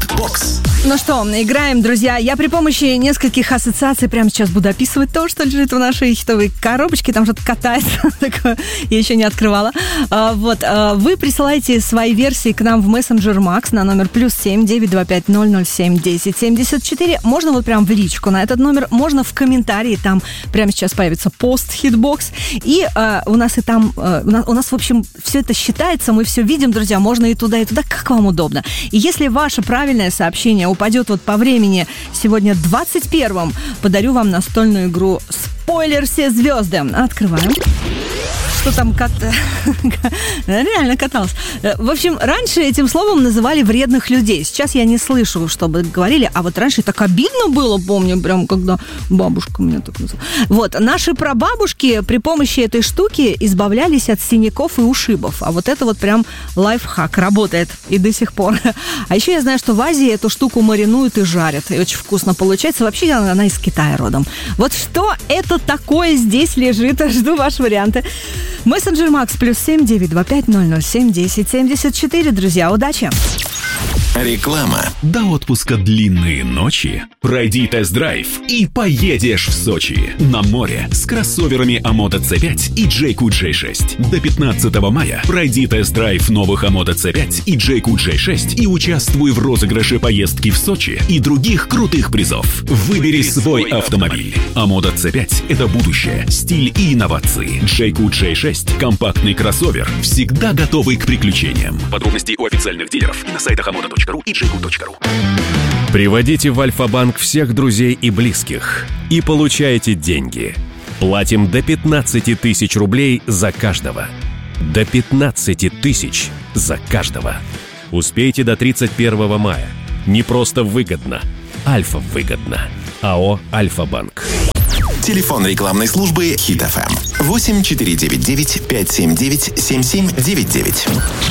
Хитбокс. Ну что, играем, друзья. Я при помощи нескольких ассоциаций прямо сейчас буду описывать то, что лежит в нашей хитовой коробочке. Там что-то катается. Я еще не открывала. Вы присылаете свои версии к нам в мессенджер Макс на номер +7 925 007 1074. Можно вот прям в личку на этот номер, можно в комментарии. Там прямо сейчас появится пост Хитбокс. И у нас, в общем, все это считается, мы все видим, друзья. Можно и туда, как вам удобно. И если ваше правильное сообщение упадет вот по времени сегодня 21-м, подарю вам настольную игру «Спойлер, все звезды». Открываем. Что там реально каталось. В общем, раньше этим словом называли вредных людей. Сейчас я не слышу, чтобы говорили. А вот раньше так обидно было, помню, прям когда бабушка меня так называла. Вот, наши прабабушки при помощи этой штуки избавлялись от синяков и ушибов. А вот это вот прям лайфхак работает и до сих пор. А еще я знаю, что в Азии эту штуку маринуют и жарят. И очень вкусно получается. Вообще она из Китая родом. Вот что это такое здесь лежит? Жду ваши варианты. Мессенджер Макс +7 925 007 1074. Друзья, удачи! Реклама. До отпуска длинные ночи. Пройди тест-драйв и поедешь в Сочи. На море с кроссоверами Amoda C5 и Jayco J6. До 15 мая пройди тест-драйв новых Amoda C5 и Jayco J6 и участвуй в розыгрыше поездки в Сочи и других крутых призов. Выбери свой автомобиль. Amoda C5 – это будущее, стиль и инновации. Jayco J6 – компактный кроссовер, всегда готовый к приключениям. Подробности у официальных дилеров и на сайтах amoda.ru и jayco.ru. Приводите в Альфа-банк всех друзей и близких и получайте деньги. Платим до 15 тысяч рублей за каждого. До 15 тысяч за каждого. Успейте до 31 мая. Не просто выгодно. Альфа выгодно. АО «Альфа-банк». Телефон рекламной службы Хит FM 8499 579 7799.